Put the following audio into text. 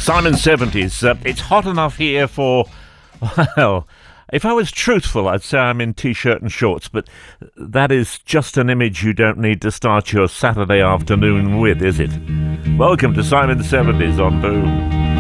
Simon 70s. It's hot enough here for, well, if I was truthful, I'd say I'm in T-shirt and shorts, but that is just an image you don't need to start your Saturday afternoon with, is it? Welcome to Simon 70s on Boom.